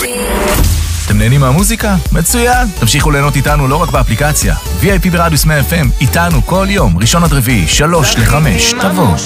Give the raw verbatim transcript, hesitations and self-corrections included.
אתם נהנים מהמוזיקה? מצוין! תמשיכו ליהנות איתנו לא רק באפליקציה. וי איי פי ברדיוס מאה אף אם, איתנו כל יום, ראשון עד רביעי, שלוש לחמש, תבוא.